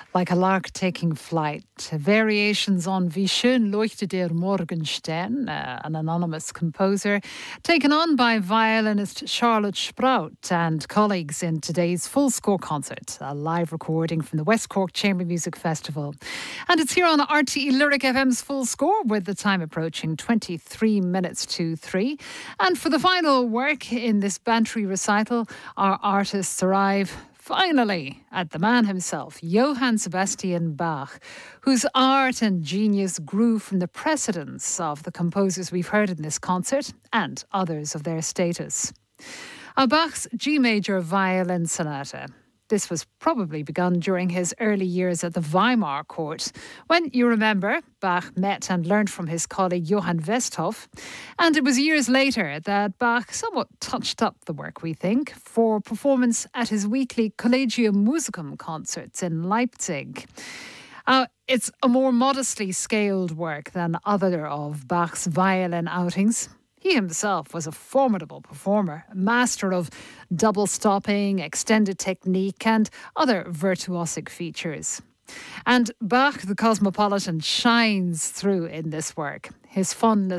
Like a lark taking flight. Variations on Wie schön leuchtet der Morgenstern, an anonymous composer, taken on by violinist Charlotte Sprout and colleagues in today's Full Score concert, a live recording from the West Cork Chamber Music Festival. And it's here on RTE Lyric FM's Full Score with the time approaching 23 minutes to 3. And for the final work in this Bantry recital, our artists arrive finally at the man himself, Johann Sebastian Bach, whose art and genius grew from the precedence of the composers we've heard in this concert and others of their status. Bach's G major violin sonata. This was probably begun during his early years at the Weimar court, when, you remember, Bach met and learned from his colleague Johann Westhoff. And it was years later that Bach somewhat touched up the work, we think, for performance at his weekly Collegium Musicum concerts in Leipzig. It's a more modestly scaled work than other of Bach's violin outings. He himself was a formidable performer, master of double stopping, extended technique and other virtuosic features. And Bach, the cosmopolitan, shines through in this work. His fondness